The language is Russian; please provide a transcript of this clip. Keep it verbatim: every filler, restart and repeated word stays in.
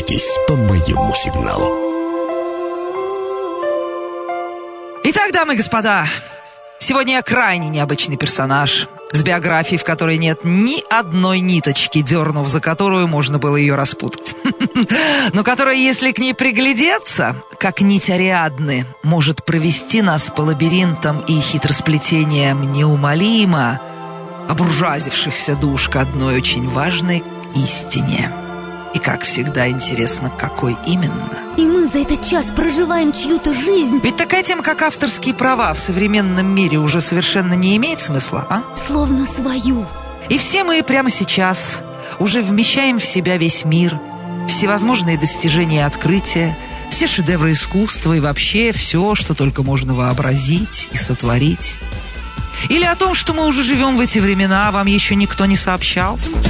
Подписывайтесь по моему сигналу. Итак, дамы и господа, сегодня я крайне необычный персонаж, с биографией, в которой нет ни одной ниточки, дернув за которую можно было ее распутать. Но которая, если к ней приглядеться, как нить Ариадны, может провести нас по лабиринтам и хитросплетениям неумолимо обуржуазившихся душ к одной очень важной истине. И, как всегда, интересно, какой именно. И мы за этот час проживаем чью-то жизнь. Ведь такая тема, как авторские права в современном мире, уже совершенно не имеет смысла, а? Словно свою. И все мы прямо сейчас уже вмещаем в себя весь мир, всевозможные достижения и открытия, все шедевры искусства и вообще все, что только можно вообразить и сотворить. Или о том, что мы уже живем в эти времена, вам еще никто не сообщал?